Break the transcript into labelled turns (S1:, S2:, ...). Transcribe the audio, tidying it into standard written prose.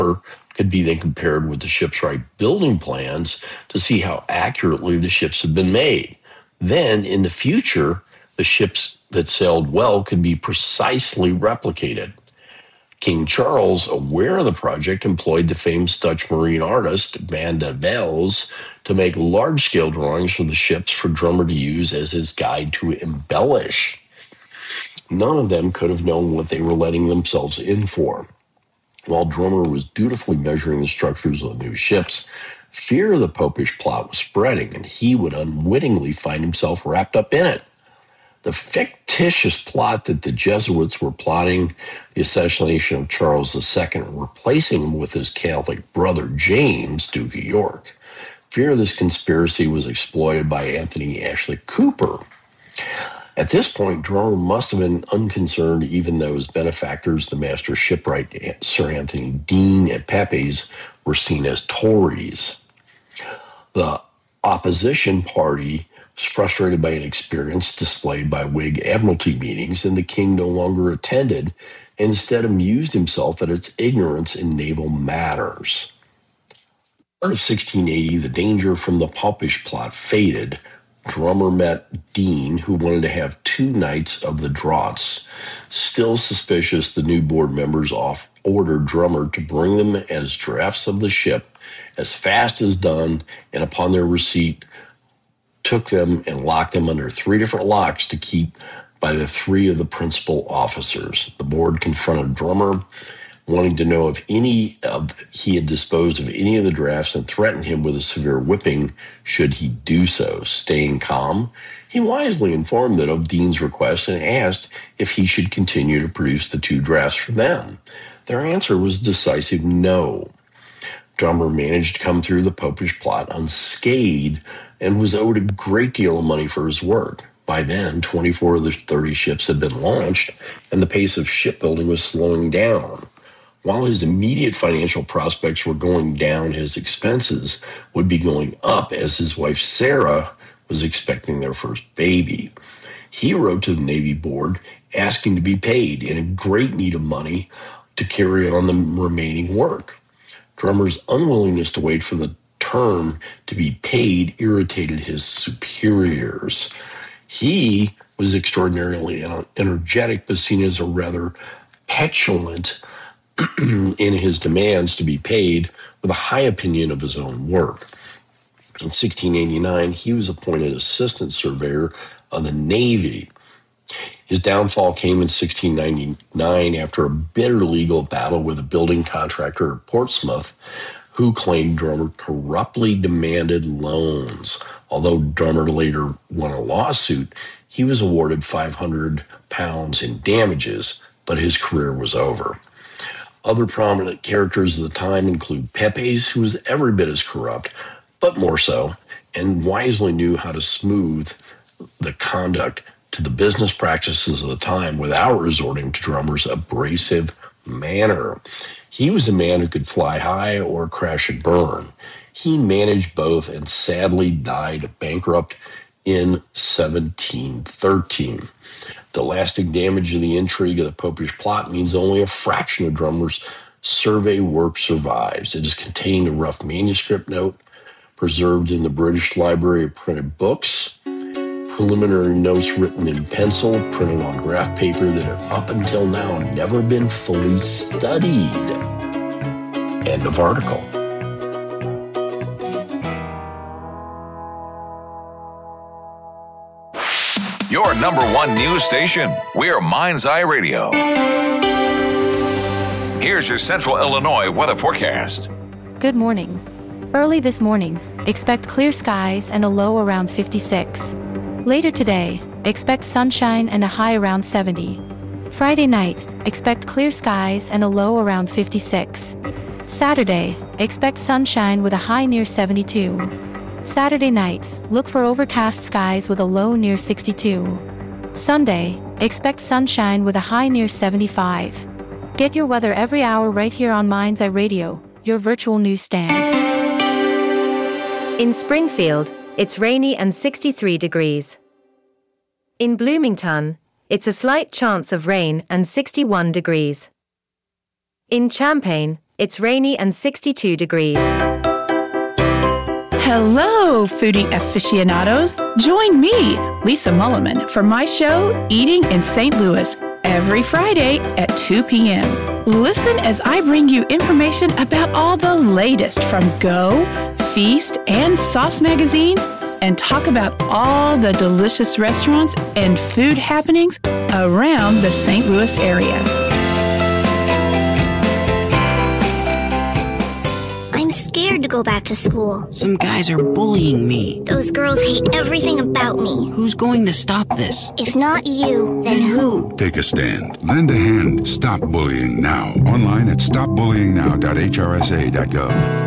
S1: could be then compared with the shipwright building plans to see how accurately the ships had been made. Then, in the future, the ships that sailed well could be precisely replicated. King Charles, aware of the project, employed the famous Dutch marine artist Van der Vels to make large-scale drawings for the ships for Drummer to use as his guide to embellish. None of them could have known what they were letting themselves in for. While Drummer was dutifully measuring the structures of the new ships, fear of the Popish plot was spreading, and he would unwittingly find himself wrapped up in it. The fictitious plot that the Jesuits were plotting the assassination of Charles II and replacing him with his Catholic brother James, Duke of York. Fear of this conspiracy was exploited by Anthony Ashley Cooper. At this point, Drummer must have been unconcerned, even though his benefactors, the master shipwright Sir Anthony Deane and Pepys, were seen as Tories. The opposition party was frustrated by inexperience displayed by Whig Admiralty meetings, and the king no longer attended, and instead amused himself at its ignorance in naval matters. In 1680, the danger from the Popish plot faded. Drummer met Deane, who wanted to have 2 nights of the draughts. Still suspicious, the new board members ordered Drummer to bring them as drafts of the ship as fast as done, and upon their receipt, took them and locked them under 3 different locks to keep by the 3 of the principal officers. The board confronted Drummer, wanting to know if he had disposed of any of the drafts, and threatened him with a severe whipping should he do so. Staying calm, he wisely informed them of Deane's request and asked if he should continue to produce the 2 drafts for them. Their answer was decisive no. Drummer managed to come through the Popish plot unscathed and was owed a great deal of money for his work. By then, 24 of the 30 ships had been launched, and the pace of shipbuilding was slowing down. While his immediate financial prospects were going down, his expenses would be going up as his wife Sarah was expecting their first baby. He wrote to the Navy Board asking to be paid, in great need of money to carry on the remaining work. Drummer's unwillingness to wait for the term to be paid irritated his superiors. He was extraordinarily energetic, but seen as a rather petulant in his demands to be paid, with a high opinion of his own work. In 1689, he was appointed assistant surveyor of the Navy. His downfall came in 1699 after a bitter legal battle with a building contractor at Portsmouth, who claimed Drummer corruptly demanded loans. Although Drummer later won a lawsuit, he was awarded £500 in damages, but his career was over. Other prominent characters of the time include Pepys, who was every bit as corrupt, but more so, and wisely knew how to smooth the conduct to the business practices of the time without resorting to Drummer's abrasive manner. He was a man who could fly high or crash and burn. He managed both and sadly died bankrupt in 1713. The lasting damage of the intrigue of the Popish plot means only a fraction of Drummer's survey work survives. It is contained a rough manuscript note preserved in the British Library of Printed Books, preliminary notes written in pencil, printed on graph paper that have up until now never been fully studied. End of article.
S2: Your number 1 news station. We're Mind's Eye Radio. Here's your Central Illinois weather forecast.
S3: Good morning. Early this morning, expect clear skies and a low around 56. Later today, expect sunshine and a high around 70. Friday night, expect clear skies and a low around 56. Saturday, expect sunshine with a high near 72. Saturday night, look for overcast skies with a low near 62. Sunday, expect sunshine with a high near 75. Get your weather every hour right here on Mind's Eye Radio, your virtual newsstand.
S4: In Springfield, it's rainy and 63 degrees. In Bloomington, it's a slight chance of rain and 61 degrees. In Champaign, It's rainy and 62 degrees.
S5: Hello, foodie aficionados. Join me, Lisa Mulliman, for my show, Eating in St. Louis, every Friday at 2 p.m. Listen as I bring you information about all the latest from Go, Feast, and Sauce magazines, and talk about all the delicious restaurants and food happenings around the St. Louis area.
S6: I'm scared to go back to school.
S7: Some guys are bullying me.
S6: Those girls hate everything about me.
S7: Who's going to stop this?
S6: If not you, then who?
S8: Take a stand. Lend a hand. Stop bullying now. Online at stopbullyingnow.hrsa.gov.